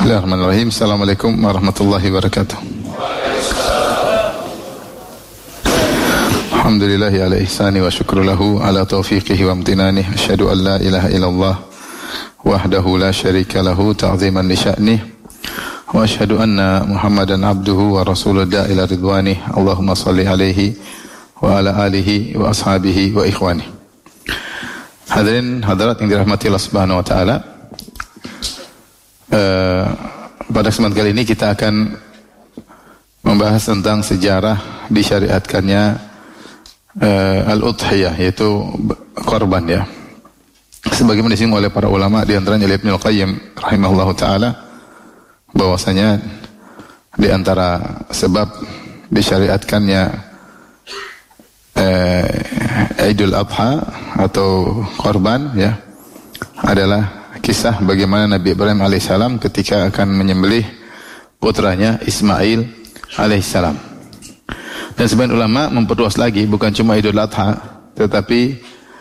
Bismillahirrahmanirrahim. Assalamualaikum warahmatullahi wabarakatuh. Alhamdulillahi ala ihsani wa syukru lahu ala taufiqihi wa amtinani. Asyhadu an la ilaha illallah wahdahu la syarika lahu ta'ziman li sya'nih. Wa asyhadu anna Muhammadan abduhu wa rasuluhu ila ridwani. Allahumma salli alaihi wa ala alihi wa ashabihi wa ikhwani. Hadirin hadirat yang dirahmati Allah Subhanahu wa taala. Pada kesempatan kali ini kita akan membahas tentang sejarah disyariatkannya al-udhiyah, yaitu korban ya. Sebagaimana disinggung oleh para ulama, di antaranya Ibnu Al-Qayyim rahimahullahu taala, bahwasanya di antara sebab disyariatkannya Idul Adha atau korban ya adalah kisah bagaimana Nabi Ibrahim alaihissalam ketika akan menyembelih putranya Ismail alaihissalam. Dan sebagian ulama memperluas lagi, bukan cuma Idul Adha, tetapi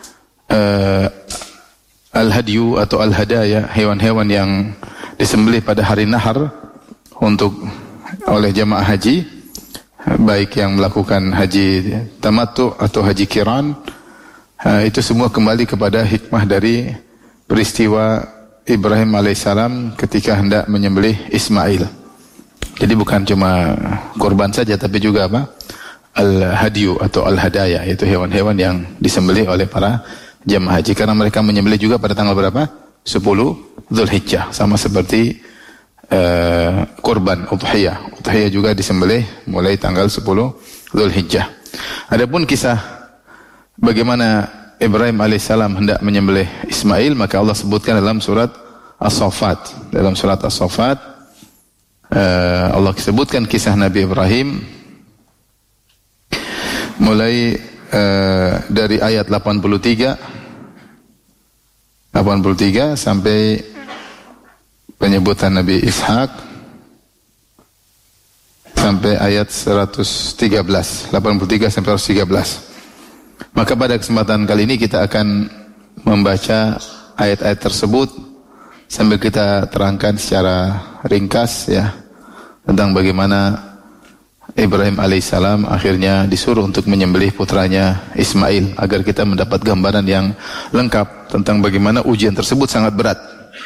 al-hadyu atau al-hadaya, hewan-hewan yang disembelih pada hari nahar untuk oleh jamaah haji, baik yang melakukan haji tamattu atau haji qiran, itu semua kembali kepada hikmah dari peristiwa Ibrahim alaihissalam ketika hendak menyembelih Ismail. Jadi bukan cuma korban saja, tapi juga apa? Al-hadyu atau al-hadaya, yaitu hewan-hewan yang disembelih oleh para jamaah haji. Karena mereka menyembelih juga pada tanggal berapa? 10 Dzulhijjah. Sama seperti korban udhiyah. Udhiyah juga disembelih mulai tanggal 10 Dzulhijjah. Adapun kisah bagaimana Ibrahim alaihissalam hendak menyembelih Ismail, maka Allah sebutkan dalam surat As-Saffat. Dalam surat As-Saffat Allah sebutkan kisah Nabi Ibrahim mulai dari ayat 83 sampai penyebutan Nabi Ishak sampai ayat 113, 83 sampai 113. Maka pada kesempatan kali ini kita akan membaca ayat-ayat tersebut sambil kita terangkan secara ringkas ya tentang bagaimana Ibrahim alaihissalam akhirnya disuruh untuk menyembelih putranya Ismail, agar kita mendapat gambaran yang lengkap tentang bagaimana ujian tersebut sangat berat.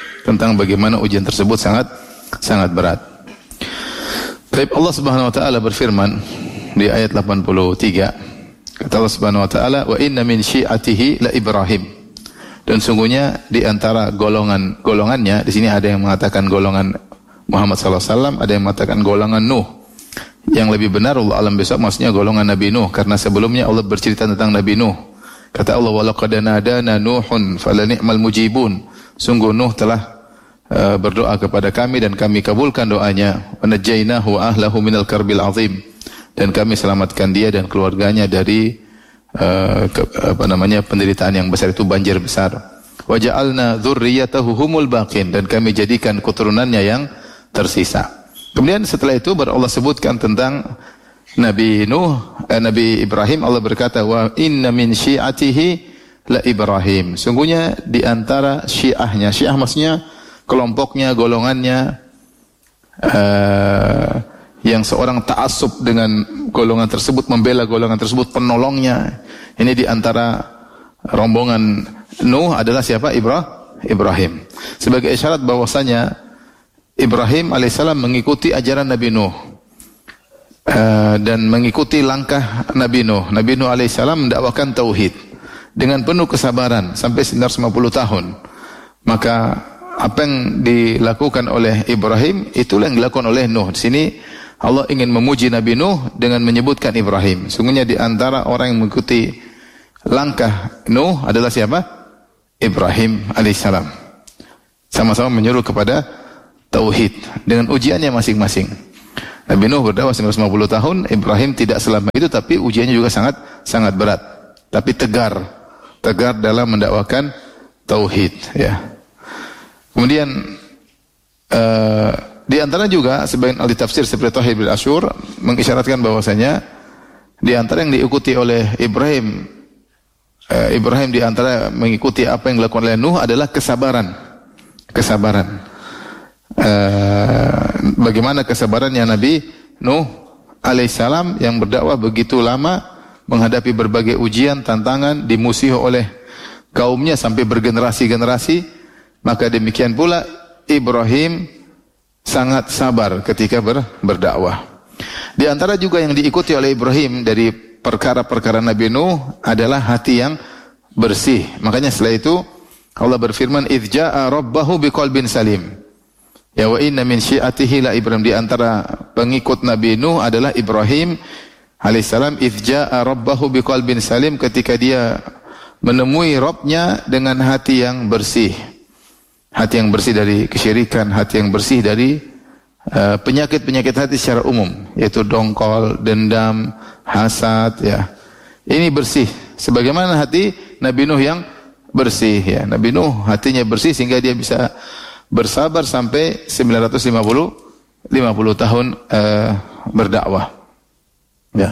Baik, Allah Subhanahu wa taala berfirman di ayat 83. Kata Allah Subhanahu wa taala, "Wa inna min syi'atihi la Ibrahim." Dan sungguhnya di antara golongannya, di sini ada yang mengatakan golongan Muhammad sallallahu alaihi wasallam, ada yang mengatakan golongan Nuh. Yang lebih benar Allah alam besok maksudnya golongan Nabi Nuh, karena sebelumnya Allah bercerita tentang Nabi Nuh. Kata Allah, "Wa laqad nadana Nuhun falani'mal mujibun." Sungguh Nuh telah berdoa kepada kami dan kami kabulkan doanya. "Wa najjaynahu wa ahlahu minal karbil azim." Dan kami selamatkan dia dan keluarganya dari penderitaan yang besar, itu banjir besar. Wa ja'alna dzurriyyatahu humul baqin, dan kami jadikan keturunannya yang tersisa. Kemudian setelah itu baru Allah sebutkan tentang Nabi Ibrahim. Allah berkata, "Wa inna min syi'atihi la Ibrahim." Sungguhnya di antara syiahnya, syiah maksudnya kelompoknya, golongannya, yang seorang ta'assub dengan golongan tersebut, membela golongan tersebut, penolongnya. Ini di antara rombongan Nuh adalah siapa? Ibrahim. Sebagai isyarat bahwasanya Ibrahim alaihissalam mengikuti ajaran Nabi Nuh dan mengikuti langkah Nabi Nuh. Nabi Nuh alaihissalam mendakwakan tauhid dengan penuh kesabaran sampai 950 tahun. Maka apa yang dilakukan oleh Ibrahim itulah yang dilakukan oleh Nuh. Di sini Allah ingin memuji Nabi Nuh dengan menyebutkan Ibrahim. Sungguhnya di antara orang yang mengikuti langkah Nuh adalah siapa? Ibrahim alaihissalam. Sama-sama menyuruh kepada tauhid dengan ujiannya masing-masing. Nabi Nuh berdakwah 950 tahun, Ibrahim tidak selama itu, tapi ujiannya juga sangat berat. Tapi tegar dalam mendakwakan tauhid ya. Kemudian di antara juga sebagian ahli tafsir seperti Thahir bin Asyur mengisyaratkan bahwasanya di antara yang diikuti oleh Ibrahim di antara mengikuti apa yang dilakukan oleh Nuh adalah kesabaran. bagaimana kesabarannya Nabi Nuh alaihissalam yang berdakwah begitu lama, menghadapi berbagai ujian, tantangan, dimusuhi oleh kaumnya sampai bergenerasi-generasi. Maka demikian pula Ibrahim sangat sabar ketika berdakwah. Di antara juga yang diikuti oleh Ibrahim dari perkara-perkara Nabi Nuh adalah hati yang bersih. Makanya setelah itu Allah berfirman, "Idz jaa'a rabbahu biqalbin salim." Ya, wa inna min syi'atihi la Ibrahim. Di antara pengikut Nabi Nuh adalah Ibrahim alaihissalam. Idz jaa'a rabbahu biqalbin salim, ketika dia menemui Rabbnya dengan hati yang bersih. Hati yang bersih dari kesyirikan, hati yang bersih dari penyakit-penyakit hati secara umum, yaitu dongkol, dendam, hasad, ya. Ini bersih. Sebagaimana hati Nabi Nuh yang bersih, ya. Nabi Nuh hatinya bersih sehingga dia bisa bersabar sampai 950 tahun berdakwah. Ya.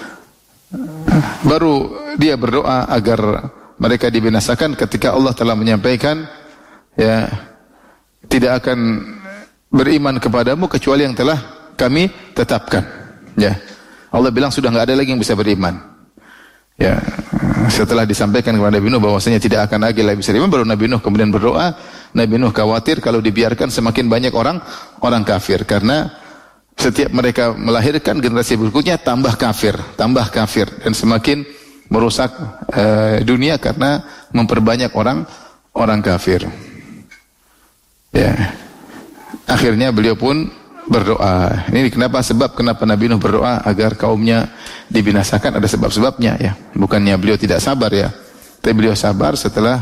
Baru dia berdoa agar mereka dibinasakan ketika Allah telah menyampaikan, ya, tidak akan beriman kepadamu kecuali yang telah kami tetapkan. Ya. Allah bilang sudah enggak ada lagi yang bisa beriman. Ya, setelah disampaikan kepada Nabi Nuh bahwasanya tidak akan lagi bisa beriman, baru Nabi Nuh kemudian berdoa. Nabi Nuh khawatir kalau dibiarkan semakin banyak orang kafir, karena setiap mereka melahirkan generasi berikutnya tambah kafir, dan semakin merusak dunia karena memperbanyak orang kafir. Ya. Akhirnya beliau pun berdoa. Ini kenapa Nabi Nuh berdoa agar kaumnya dibinasakan, ada sebab-sebabnya, ya. Bukannya beliau tidak sabar, ya. Tapi beliau sabar setelah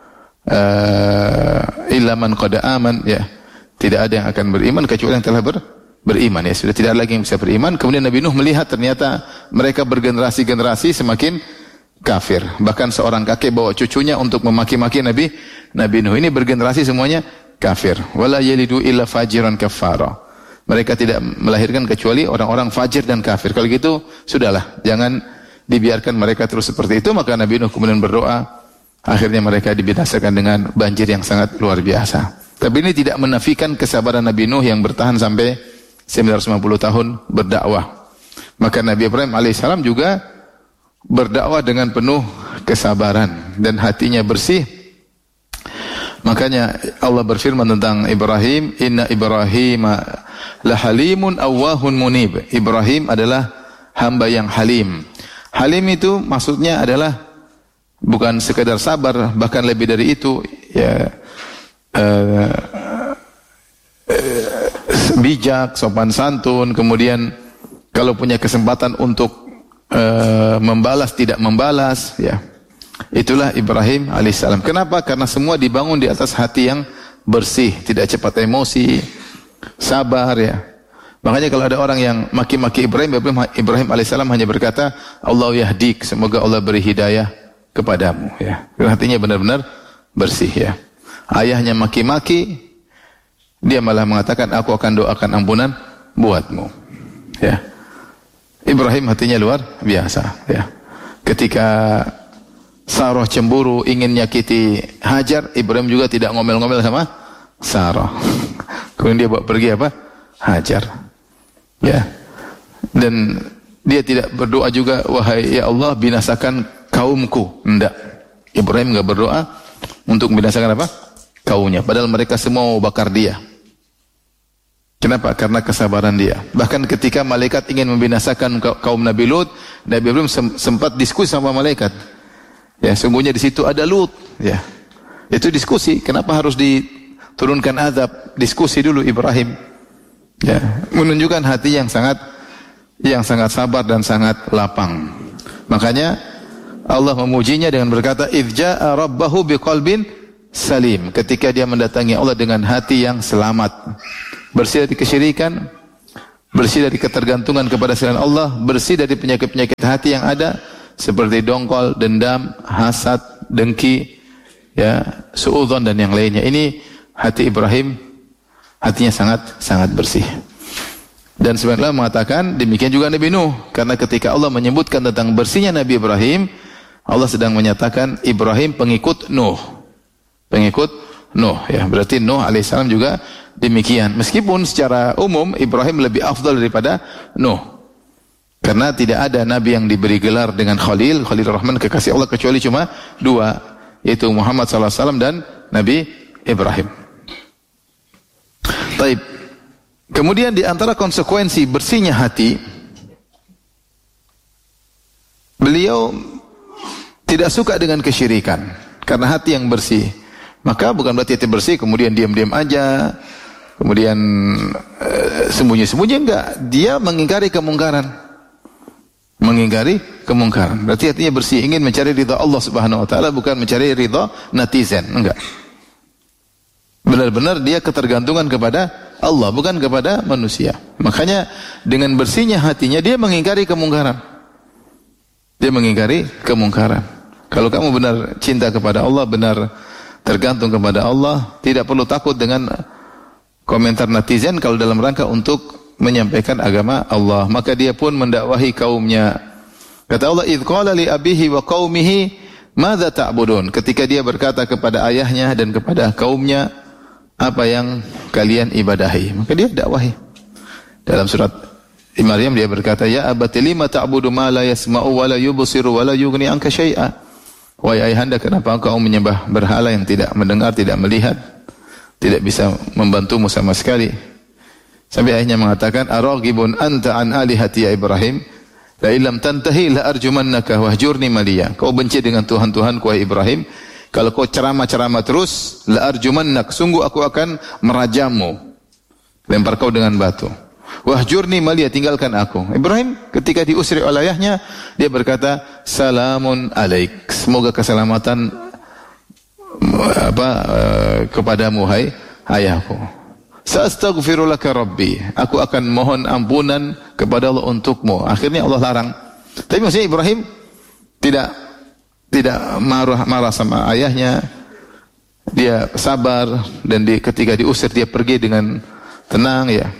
illa man qad aman, ya. Tidak ada yang akan beriman kecuali yang telah beriman, ya. Sudah tidak ada lagi yang bisa beriman. Kemudian Nabi Nuh melihat ternyata mereka bergenerasi-generasi semakin kafir. Bahkan seorang kakek bawa cucunya untuk memaki-maki Nabi Nuh. Ini bergenerasi semuanya kafir. Wala yalidu illa fajiran kafara. Mereka tidak melahirkan kecuali orang-orang fajir dan kafir. Kalau gitu, sudahlah, jangan dibiarkan mereka terus seperti itu. Maka Nabi Nuh kemudian berdoa, akhirnya mereka dibinasakan dengan banjir yang sangat luar biasa. Tapi ini tidak menafikan kesabaran Nabi Nuh yang bertahan sampai 950 tahun berdakwah. Maka Nabi Ibrahim alaihissalam juga berdakwah dengan penuh kesabaran dan hatinya bersih. Makanya Allah berfirman tentang Ibrahim, "Inna Ibrahima lahalimun awwahun munib." Ibrahim adalah hamba yang halim. Halim itu maksudnya adalah bukan sekadar sabar, bahkan lebih dari itu, ya, bijak, sopan santun, kemudian kalau punya kesempatan untuk membalas tidak membalas, ya. Itulah Ibrahim alaihissalam. Kenapa? Karena semua dibangun di atas hati yang bersih, tidak cepat emosi, sabar, ya. Makanya kalau ada orang yang maki-maki Ibrahim alaihissalam hanya berkata, Allah yahdik, semoga Allah beri hidayah kepadamu, ya. Karena hatinya benar-benar bersih, ya. Ayahnya maki-maki, dia malah mengatakan, aku akan doakan ampunan buatmu, ya. Ibrahim hatinya luar biasa, ya. Ketika Sarah cemburu ingin nyakiti Hajar, Ibrahim juga tidak ngomel-ngomel sama Sarah. Kemudian dia bawa pergi apa? Hajar. Ya. Dan dia tidak berdoa juga, wahai ya Allah binasakan kaumku. Enggak. Ibrahim enggak berdoa untuk membinasakan apa? Kaumnya. Padahal mereka semua mau bakar dia. Kenapa? Karena kesabaran dia. Bahkan ketika malaikat ingin membinasakan kaum Nabi Lut, Nabi Ibrahim sempat diskusi sama malaikat. Ya, sungguhnya di situ ada Lut, ya. Itu diskusi, kenapa harus diturunkan azab? Diskusi dulu Ibrahim. Ya, menunjukkan hati yang sangat sabar dan sangat lapang. Makanya Allah memujinya dengan berkata, "Idz jaa'a rabbahu biqalbin salim." Ketika dia mendatangi Allah dengan hati yang selamat, bersih dari kesyirikan, bersih dari ketergantungan kepada selain Allah, bersih dari penyakit-penyakit hati yang ada seperti dongkol, dendam, hasad, dengki, ya, suudzon dan yang lainnya. Ini hati Ibrahim, hatinya sangat bersih. Dan sebenarnya mengatakan demikian juga Nabi Nuh, karena ketika Allah menyebutkan tentang bersihnya Nabi Ibrahim, Allah sedang menyatakan Ibrahim pengikut Nuh. Pengikut Nuh, ya. Berarti Nuh alaihissalam juga demikian. Meskipun secara umum Ibrahim lebih afdal daripada Nuh. Karena tidak ada nabi yang diberi gelar dengan Khalil, Khalilur Rahman, kekasih Allah, kecuali cuma dua, yaitu Muhammad sallallahu alaihi wasallam dan Nabi Ibrahim. Taib. Kemudian di antara konsekuensi bersihnya hati, beliau tidak suka dengan kesyirikan karena hati yang bersih. Maka bukan berarti hati bersih kemudian diam-diam aja, kemudian sembunyi-sembunyi, enggak. Dia mengingkari kemungkaran. Mengingkari kemungkaran. Berarti hatinya bersih, ingin mencari ridha Allah Subhanahu wa taala, bukan mencari ridha netizen, enggak. Benar-benar dia ketergantungan kepada Allah, bukan kepada manusia. Makanya dengan bersihnya hatinya dia mengingkari kemungkaran. Dia mengingkari kemungkaran. Kalau kamu benar cinta kepada Allah, benar tergantung kepada Allah, tidak perlu takut dengan komentar netizen kalau dalam rangka untuk menyampaikan agama Allah. Maka dia pun mendakwahi kaumnya. Kata Allah, "Idz qala li abihi wa qaumihi madza ta'budun?" Ketika dia berkata kepada ayahnya dan kepada kaumnya, apa yang kalian ibadahi? Maka dia dakwahi. Dalam surat Maryam dia berkata, "Ya abati lima ta'budu ma la yasma'u wa la yubsiru wa la yughni anka syai'a." Wahai ayahanda, kenapa engkau menyembah berhala yang tidak mendengar, tidak melihat, tidak bisa membantumu sama sekali? Sampai ayahnya mengatakan, "Araghibun anta an alihati ya Ibrahim? La illam tantahi la arjumannaka wahjurni maliya." Kau benci dengan Tuhan-Tuhanku wahai Ibrahim? Kalau kau ceramah-ceramah terus, la arjumannak, sungguh aku akan merajammu. Lempar kau dengan batu. Wahjurni maliya, tinggalkan aku. Ibrahim ketika diusir oleh ayahnya, dia berkata, "Salamun alaik." Semoga keselamatan kepadamu hai ayahku. Sa'astaghfiru laka rabbi. Aku akan mohon ampunan kepada Allah untukmu. Akhirnya Allah larang. Tapi maksudnya Ibrahim tidak marah sama ayahnya. Dia sabar dan ketika diusir dia pergi dengan tenang ya.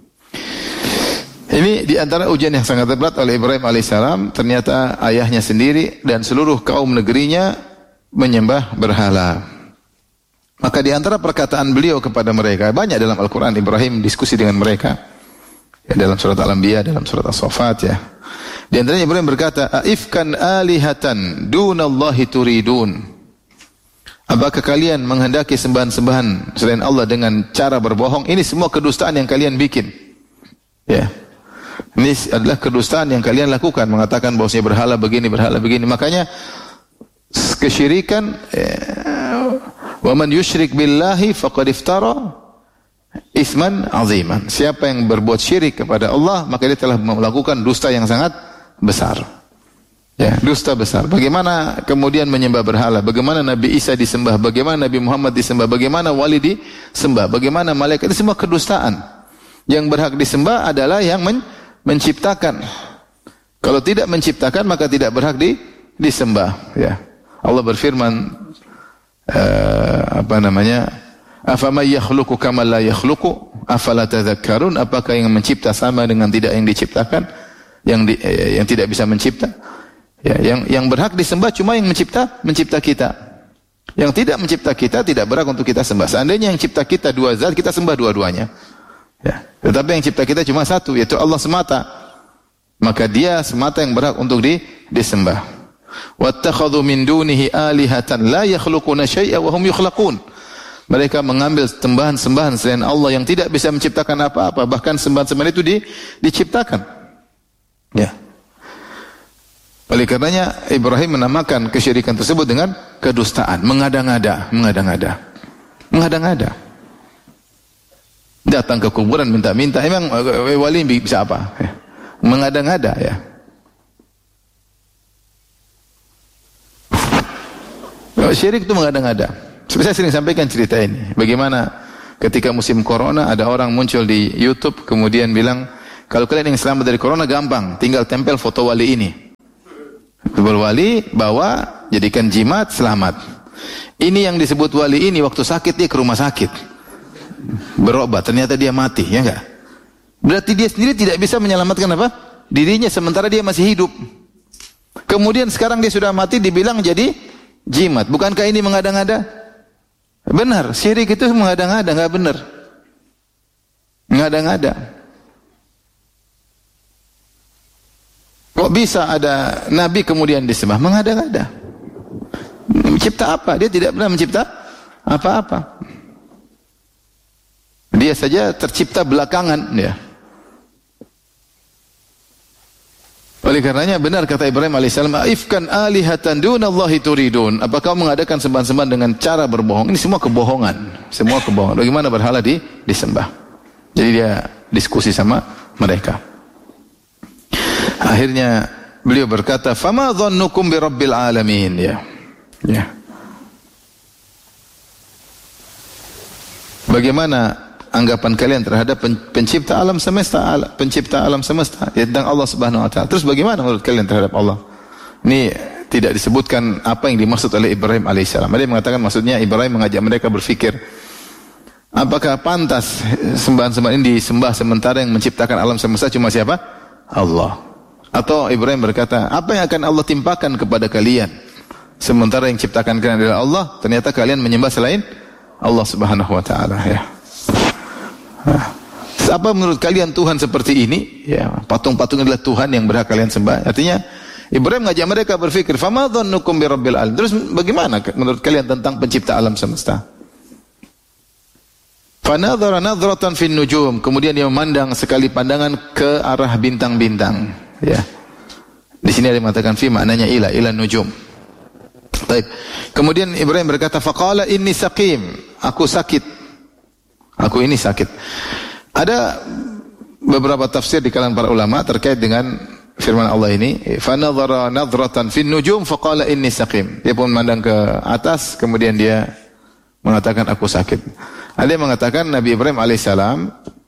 Ini di antara ujian yang sangat berat oleh Ibrahim alaihissalam. Ternyata ayahnya sendiri dan seluruh kaum negerinya menyembah berhala. Maka di antara perkataan beliau kepada mereka, banyak dalam Al-Quran Ibrahim diskusi dengan mereka. Ya, dalam surat Al-Anbiya, dalam surat As-Saffat ya. Di antaranya Ibrahim berkata, "Aifkan alihatan dunallahi turidun." Apakah kalian menghendaki sembahan-sembahan selain Allah dengan cara berbohong? Ini semua kedustaan yang kalian bikin. Ya. Ini adalah kedustaan yang kalian lakukan, mengatakan bahwasanya berhala begini. Makanya kesyirikan, wa man yusyrik billahi faqad iftara isman aziman. Siapa yang berbuat syirik kepada Allah, maka dia telah melakukan dusta yang sangat besar. Ya, dusta besar. Bagaimana kemudian menyembah berhala? Bagaimana Nabi Isa disembah? Bagaimana Nabi Muhammad disembah? Bagaimana wali disembah? Bagaimana malaikat? Itu semua kedustaan. Yang berhak disembah adalah yang menciptakan. Kalau tidak menciptakan maka tidak berhak disembah. Ya. Allah berfirman, "Afaman yakhluqu kama la yakhluqu afala tadhakkarun?" Apakah yang mencipta sama dengan tidak yang diciptakan? Yang tidak bisa mencipta? Ya, yang berhak disembah cuma yang mencipta kita. Yang tidak mencipta kita tidak berhak untuk kita sembah. Seandainya yang cipta kita dua zat, kita sembah dua-duanya. Ya. Tetapi yang cipta kita cuma satu, yaitu Allah semata. Maka dia semata yang berhak untuk disembah. Wattakhadhu min dunihi alihatan la yakhluquna syai'a wa hum yukhlaqun. Mereka mengambil sembahan-sembahan selain Allah yang tidak bisa menciptakan apa-apa, bahkan sembahan-sembahan itu diciptakan. Ya. Oleh karenanya Ibrahim menamakan kesyirikan tersebut dengan kedustaan, mengada-ngada. Datang ke kuburan minta-minta, emang wali bisa apa? Ya. Mengada-ngada ya. Syirik itu mengada-ngada. Saya sering sampaikan cerita ini. Bagaimana ketika musim corona ada orang muncul di YouTube kemudian bilang, kalau kalian ingin selamat dari corona gampang, tinggal tempel foto wali ini. Wali bawa, jadikan jimat, selamat. Ini yang disebut wali ini waktu sakit dia ke rumah sakit. Berobat, ternyata dia mati, ya enggak? Berarti dia sendiri tidak bisa menyelamatkan apa? Dirinya sementara dia masih hidup. Kemudian sekarang dia sudah mati dibilang jadi jimat. Bukankah ini mengada-ngada? Benar, syirik itu mengada-ngada, enggak benar. ngada-ngada. Kok bisa ada nabi kemudian disembah? Mengada-ngada. Mencipta apa? Dia tidak pernah mencipta apa-apa. Dia saja tercipta belakangan, ya. Oleh karenanya benar kata Ibrahim alaihissalam, "Ifkan alihatan dunallahi turidun." Apa kau mengadakan sembahan-sembahan dengan cara berbohong? Ini semua kebohongan. Semua kebohongan. Bagaimana berhala disembah? Jadi dia diskusi sama mereka. Akhirnya beliau berkata, "Fama dhannukum bi rabbil alamin?" Ya. Bagaimana anggapan kalian terhadap pencipta alam semesta, tentang Allah Subhanahu wa taala? Terus bagaimana menurut kalian terhadap Allah? Ini tidak disebutkan apa yang dimaksud oleh Ibrahim alaihissalam. Dia mengatakan maksudnya Ibrahim mengajak mereka berfikir, apakah pantas sembahan-sembahan ini disembah sementara yang menciptakan alam semesta cuma siapa? Allah. Atau Ibrahim berkata, apa yang akan Allah timpakan kepada kalian sementara yang ciptakan kalian adalah Allah, ternyata kalian menyembah selain Allah Subhanahu wa taala, ya. Apa menurut kalian Tuhan seperti ini? Ya, patung-patung adalah Tuhan yang berhak kalian sembah. Artinya Ibrahim ngajak mereka berfikir, "Fama dhannukum bi rabbil alamin?" Terus bagaimana menurut kalian tentang pencipta alam semesta? Fanadhara nadratan fin nujum, kemudian dia memandang sekali pandangan ke arah bintang-bintang, ya. Di sini ada yang mengatakan fi maknanya ila nujum. Baik. Kemudian Ibrahim berkata, "Faqala inni saqim." Aku sakit. Aku ini sakit. Ada beberapa tafsir di kalangan para ulama terkait dengan firman Allah ini, "Fanadhara nadratan fin nujum faqala inni saqim." Dia pun memandang ke atas, kemudian dia mengatakan aku sakit. Ada yang mengatakan Nabi Ibrahim alaihissalam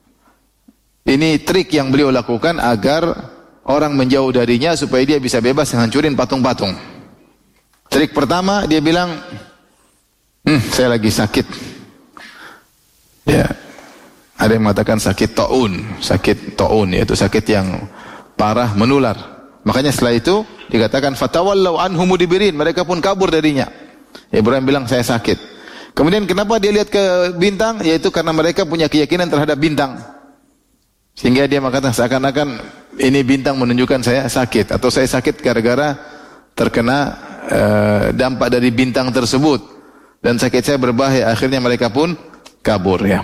ini trik yang beliau lakukan agar orang menjauh darinya supaya dia bisa bebas menghancurin patung-patung. Trik pertama dia bilang, saya lagi sakit. Ya, ada yang mengatakan sakit taun, yaitu sakit yang parah menular. Makanya setelah itu dikatakan fatawallau anhu mudbirin, mereka pun kabur darinya. Ibrahim bilang saya sakit. Kemudian kenapa dia lihat ke bintang? Yaitu karena mereka punya keyakinan terhadap bintang. Sehingga dia mengatakan seakan-akan ini bintang menunjukkan saya sakit, atau saya sakit gara-gara terkena dampak dari bintang tersebut dan sakit saya berbahaya. Akhirnya mereka pun kabur, ya.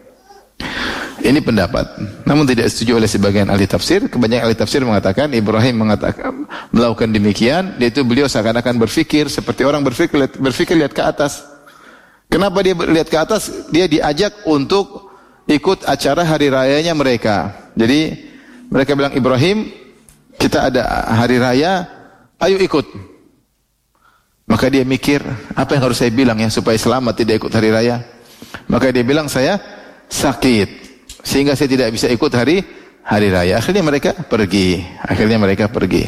Ini pendapat, namun tidak setuju oleh sebagian ahli tafsir. Kebanyakan ahli tafsir mengatakan Ibrahim melakukan demikian, yaitu beliau seakan-akan berfikir seperti orang berfikir lihat ke atas. Kenapa dia lihat ke atas? Dia diajak untuk ikut acara hari rayanya mereka. Jadi mereka bilang, Ibrahim, kita ada hari raya, ayo ikut. Maka dia mikir, apa yang harus saya bilang ya supaya selamat tidak ikut hari raya? Maka dia bilang, saya sakit, sehingga saya tidak bisa ikut hari raya. Akhirnya mereka pergi.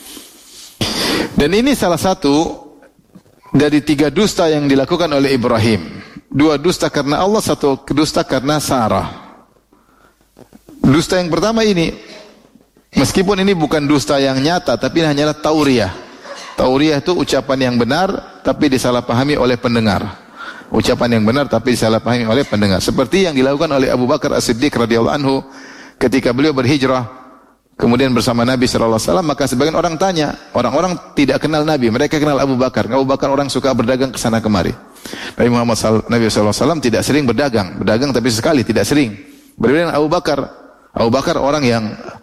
Dan ini salah satu dari 3 dusta yang dilakukan oleh Ibrahim. 2 dusta karena Allah, 1 dusta karena Sarah. Dusta yang pertama ini, meskipun ini bukan dusta yang nyata, tapi hanyalah tauriah. Tauriah itu ucapan yang benar, tapi disalahpahami oleh pendengar. Ucapan yang benar, tapi disalahpahami oleh pendengar. Seperti yang dilakukan oleh Abu Bakar As-Siddiq radhiyallahu anhu ketika beliau berhijrah, kemudian bersama Nabi SAW, maka sebagian orang tanya, orang-orang tidak kenal Nabi, mereka kenal Abu Bakar. Abu Bakar orang suka berdagang ke sana kemari. Nabi SAW tidak sering berdagang tapi sekali, tidak sering. Berbeda dengan Abu Bakar. Abu Bakar orang yang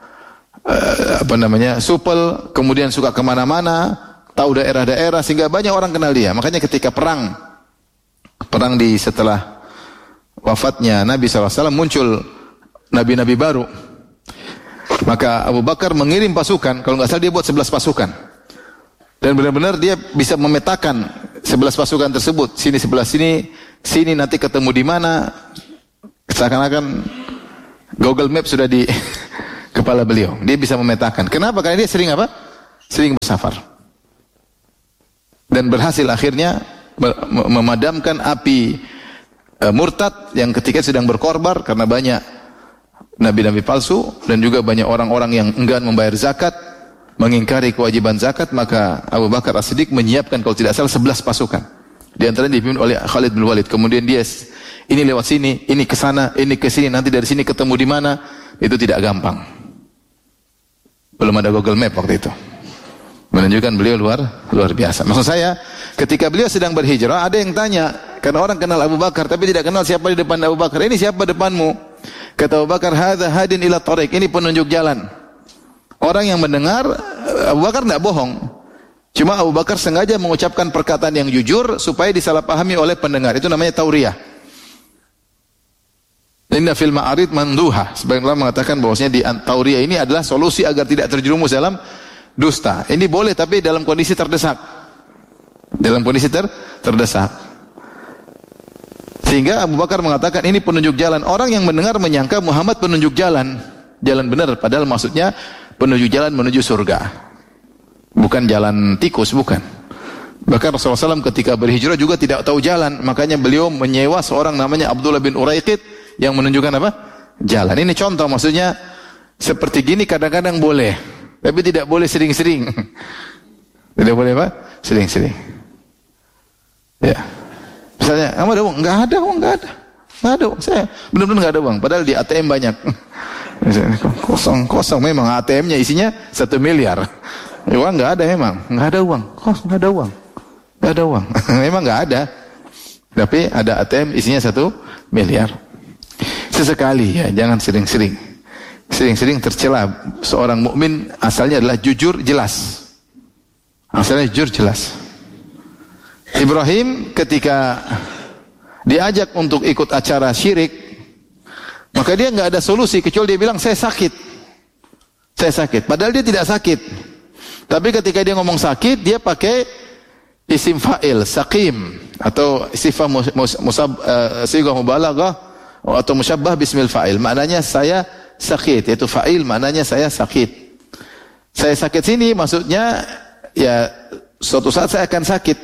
supel, kemudian suka kemana-mana, tahu daerah-daerah, sehingga banyak orang kenal dia. Makanya ketika perang di setelah wafatnya Nabi SAW muncul nabi-nabi baru. Maka Abu Bakar mengirim pasukan, kalau nggak salah dia buat 11 pasukan. Dan benar-benar dia bisa memetakan 11 pasukan tersebut. Sini sebelah sini nanti ketemu di mana. Seakan-akan Google Map sudah di kepala beliau. Dia bisa memetakan. Kenapa? Karena dia sering apa? Sering bersafar. Dan berhasil akhirnya memadamkan api murtad yang ketika sedang berkorbar karena banyak nabi-nabi palsu dan juga banyak orang-orang yang enggan membayar zakat, mengingkari kewajiban zakat. Maka Abu Bakar As-Siddiq menyiapkan kalau tidak salah 11 pasukan. Di antaranya dipimpin oleh Khalid bin Walid. Kemudian dia ini lewat sini, ini ke sana, ini ke sini, nanti dari sini ketemu di mana. Itu tidak gampang. Belum ada Google Map waktu itu. Menunjukkan beliau luar biasa. Maksud saya, ketika beliau sedang berhijrah, ada yang tanya, karena orang kenal Abu Bakar tapi tidak kenal siapa di depan Abu Bakar. Ini siapa depanmu? Kata Abu Bakar, hadza hadin ila thariq. Ini penunjuk jalan. Orang yang mendengar, Abu Bakar tidak bohong. Cuma Abu Bakar sengaja mengucapkan perkataan yang jujur supaya disalahpahami oleh pendengar. Itu namanya tauriyah. Inna fil ma'arid manduha. Sebagian ulama mengatakan bahwasanya di tauriyah ini adalah solusi agar tidak terjerumus dalam dusta. Ini boleh tapi dalam kondisi terdesak. Dalam kondisi terdesak. Sehingga Abu Bakar mengatakan ini penunjuk jalan. Orang yang mendengar menyangka Muhammad penunjuk jalan. Jalan benar. Padahal maksudnya penunjuk jalan menuju surga. Bukan jalan tikus, bukan. Bahkan Rasulullah SAW ketika berhijrah juga tidak tahu jalan. Makanya beliau menyewa seorang namanya Abdullah bin Uraiqid yang menunjukkan apa? Jalan. Ini contoh, maksudnya seperti gini kadang-kadang boleh. Tapi tidak boleh sering-sering. Tidak boleh apa? Sering-sering. Ya. Misalnya, kamu ada uang? Enggak ada uang, enggak ada. Enggak ada uang. Saya benar-benar enggak ada uang. Padahal di ATM banyak. Kosong memang ATM-nya isinya 1 miliar. Uang enggak ada memang, enggak ada uang. Enggak ada uang. Enggak ada uang. Memang enggak ada. Tapi ada ATM isinya 1 miliar. Sesekali ya, jangan sering-sering. Sering-sering tercela. Seorang mukmin asalnya adalah jujur jelas. Asalnya jujur jelas. Ibrahim ketika diajak untuk ikut acara syirik, maka dia enggak ada solusi kecuali dia bilang saya sakit. Saya sakit. Padahal dia tidak sakit. Tapi ketika dia ngomong sakit, dia pakai isim fa'il, saqim, atau sifah sigah mubalaghah atau musyabbah bismil fa'il. Maknanya saya sakit, yaitu fa'il maknanya saya sakit. Saya sakit sini maksudnya ya suatu saat saya akan sakit.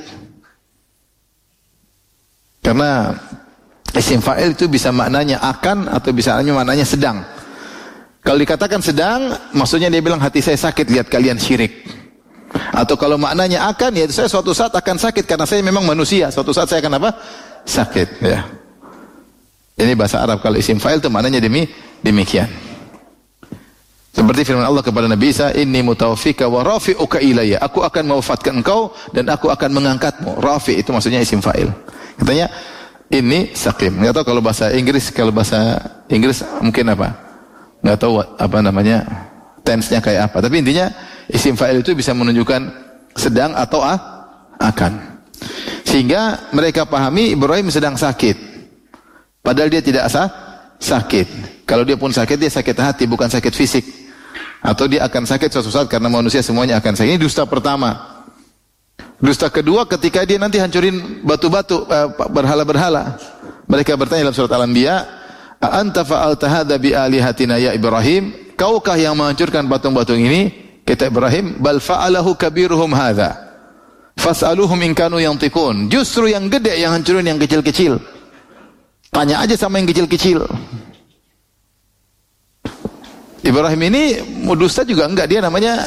Karena isim fa'il itu bisa maknanya akan atau bisa maknanya sedang. Kalau dikatakan sedang, maksudnya dia bilang hati saya sakit lihat kalian syirik. Atau kalau maknanya akan, yaitu saya suatu saat akan sakit karena saya memang manusia. Suatu saat saya akan apa? Sakit. Ya. Ini bahasa Arab. Kalau isim fa'il itu maknanya demikian. Seperti firman Allah kepada Nabi Isa, Inni mutawaffika wa rafi'uka ilayya. Aku akan mewafatkan engkau dan aku akan mengangkatmu. Rafi' itu maksudnya isim fa'il. Katanya, ini saqim. Nggak tahu kalau bahasa Inggris mungkin apa? Nggak tahu apa namanya tense-nya kayak apa. Tapi intinya isim fa'il itu bisa menunjukkan sedang atau akan. Sehingga mereka pahami Ibrahim sedang sakit. Padahal dia tidak sakit. Kalau dia pun sakit, dia sakit hati, bukan sakit fisik. Atau dia akan sakit suatu saat karena manusia semuanya akan sakit. Ini dusta pertama. Dusta kedua ketika dia nanti hancurin batu-batu, berhala-berhala. Mereka bertanya dalam surat Al-Anbiya, "A'anta fa'alta hadza bi alihatina ya Ibrahim?" Kaukah yang menghancurkan patung-patung ini? Kata Ibrahim, "Bal fa'alahu kabiruhum hadza. Fas'aluhum in kanu yantiqun." Justru yang gede yang hancurin yang kecil-kecil. Tanya aja sama yang kecil-kecil. Ibrahim ini dusta juga enggak, dia namanya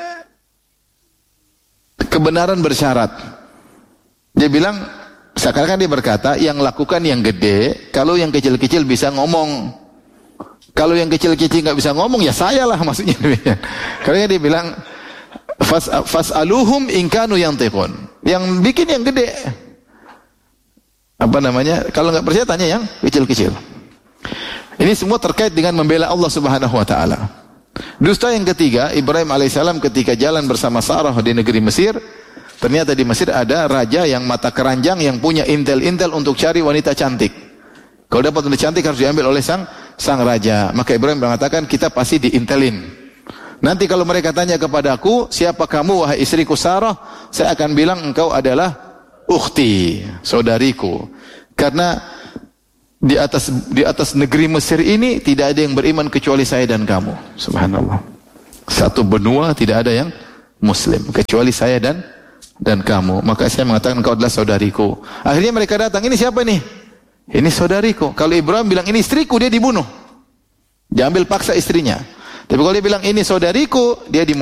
kebenaran bersyarat. Dia bilang, seakan-akan dia berkata, yang lakukan yang gede, kalau yang kecil-kecil bisa ngomong. Kalau yang kecil-kecil nggak bisa ngomong, ya saya lah maksudnya. Karena dia bilang, fas'aluhum in kanu yantiqun. Yang bikin yang gede. Apa namanya? Kalau nggak percaya tanya yang kecil-kecil. Ini semua terkait dengan membela Allah Subhanahu wa taala. Dusta yang ketiga, Ibrahim alaihissalam ketika jalan bersama Sarah di negeri Mesir, ternyata di Mesir ada raja yang mata keranjang yang punya intel-intel untuk cari wanita cantik. Kalau dapat wanita cantik harus diambil oleh sang raja. Maka Ibrahim mengatakan, kita pasti diintelin. Nanti kalau mereka tanya kepadaku, siapa kamu wahai istriku Sarah? Saya akan bilang engkau adalah ukhti, saudariku. Karena di atas negeri Mesir ini tidak ada yang beriman kecuali saya dan kamu. Subhanallah. Satu benua tidak ada yang muslim kecuali saya dan kamu. Maka saya mengatakan engkau adalah saudariku. Akhirnya mereka datang, ini siapa nih? Ini saudariku. Kalau Ibrahim bilang ini istriku, dia dibunuh. Diambil paksa istrinya. Tapi kalau dia bilang ini saudariku, dia